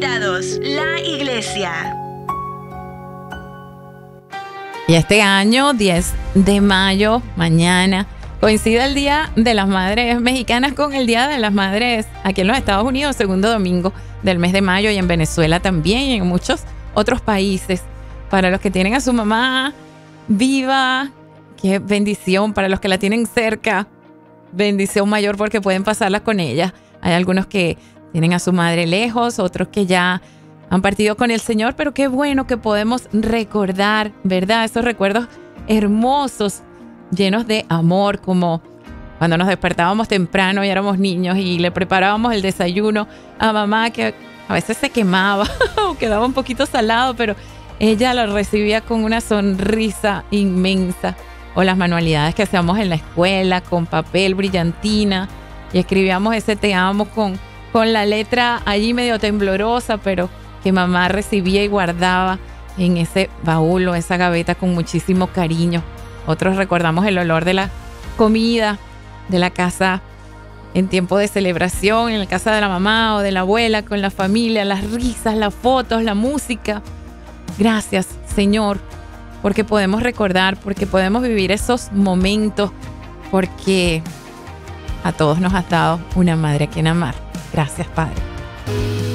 invitados, la iglesia. Y este año, 10 de mayo, mañana, coincide el Día de las Madres Mexicanas con el Día de las Madres aquí en los Estados Unidos, segundo domingo del mes de mayo, y en Venezuela también, y en muchos otros países. Para los que tienen a su mamá viva, qué bendición. Para los que la tienen cerca, bendición mayor porque pueden pasarla con ella. Hay algunos que tienen a su madre lejos, otros que ya han partido con el Señor, pero qué bueno que podemos recordar, ¿verdad? Esos recuerdos hermosos, llenos de amor, como cuando nos despertábamos temprano y éramos niños y le preparábamos el desayuno a mamá, que a veces se quemaba o quedaba un poquito salado, pero ella lo recibía con una sonrisa inmensa. O las manualidades que hacíamos en la escuela con papel, brillantina, y escribíamos ese te amo con la letra allí medio temblorosa, pero que mamá recibía y guardaba en ese baúl o esa gaveta con muchísimo cariño. Otros recordamos el olor de la comida de la casa en tiempo de celebración, en la casa de la mamá o de la abuela, con la familia, las risas, las fotos, la música. Gracias, Señor, porque podemos recordar, porque podemos vivir esos momentos, porque a todos nos has dado una madre a quien amar. Gracias, Padre.